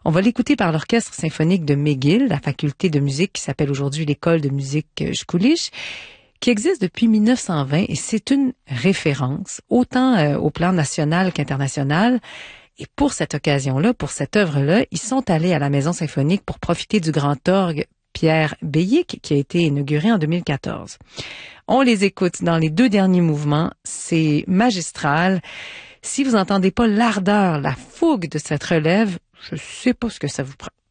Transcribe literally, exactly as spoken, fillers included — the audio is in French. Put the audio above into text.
On va l'écouter par l'Orchestre symphonique de McGill, la faculté de musique qui s'appelle aujourd'hui l'École de musique Jkulich, qui existe depuis mille neuf cent vingt et c'est une référence, autant euh, au plan national qu'international. Et pour cette occasion-là, pour cette œuvre-là, ils sont allés à la Maison symphonique pour profiter du grand orgue Pierre Béhic qui a été inauguré en deux mille quatorze. On les écoute dans les deux derniers mouvements, c'est magistral. Si vous entendez pas l'ardeur, la fougue de cette relève, je sais pas ce que ça vous prend.